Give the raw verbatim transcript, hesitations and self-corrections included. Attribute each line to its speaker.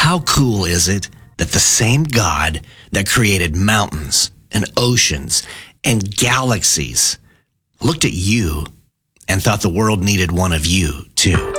Speaker 1: How cool is it that the same God that created mountains and oceans and galaxies looked at you and thought the world needed one of you too?